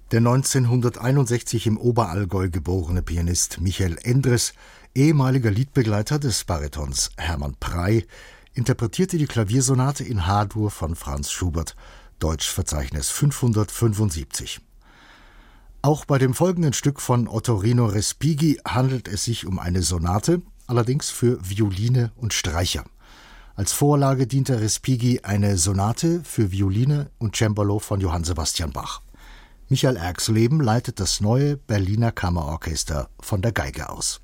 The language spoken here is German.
Der 1961 im Oberallgäu geborene Pianist Michael Endres, ehemaliger Liedbegleiter des Baritons Hermann Prey, interpretierte die Klaviersonate in H-Dur von Franz Schubert, Deutschverzeichnis 575. Auch bei dem folgenden Stück von Ottorino Respighi handelt es sich um eine Sonate, allerdings für Violine und Streicher. Als Vorlage diente Respighi eine Sonate für Violine und Cembalo von Johann Sebastian Bach. Michael Erxleben leitet das neue Berliner Kammerorchester von der Geige aus.